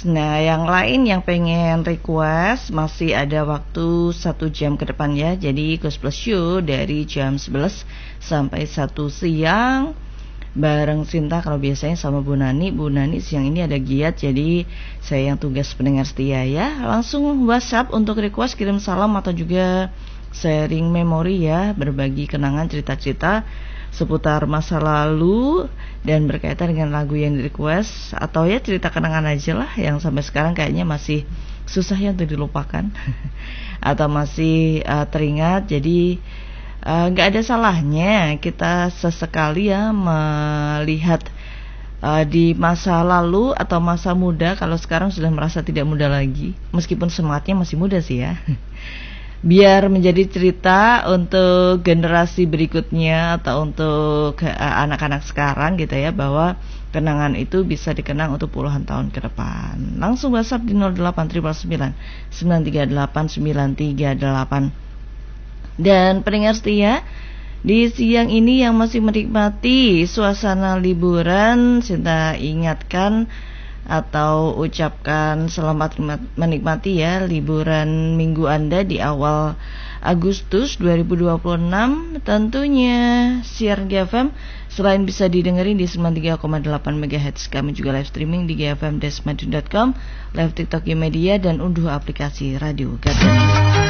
Nah, yang lain yang pengen request masih ada waktu 1 jam ke depan ya. Jadi Gus Plus Show dari jam 11 sampai 1 siang bareng Sinta. Kalau biasanya sama Bu Nani siang ini ada giat, jadi saya yang tugas pendengar setia ya. Langsung WhatsApp untuk request, kirim salam atau juga sharing memori ya, berbagi kenangan, cerita-cerita seputar masa lalu dan berkaitan dengan lagu yang di request, atau ya cerita kenangan aja lah yang sampai sekarang kayaknya masih susah ya untuk dilupakan atau masih teringat. Jadi nggak ada salahnya kita sesekali ya melihat di masa lalu atau masa muda. Kalau sekarang sudah merasa tidak muda lagi, meskipun semangatnya masih muda sih ya. Biar menjadi cerita untuk generasi berikutnya atau untuk anak-anak sekarang gitu ya, bahwa kenangan itu bisa dikenang untuk puluhan tahun ke depan. Langsung WhatsApp di 0899 938 938. Dan pendengar setia, di siang ini yang masih menikmati suasana liburan, Sinta ingatkan atau ucapkan selamat menikmati ya liburan minggu Anda di awal Agustus 2026. Tentunya siaran GFM selain bisa didengerin di 93,8 MHz, kami juga live streaming di gfm-madiun.com, live TikTok Media, dan unduh aplikasi Radio Garden.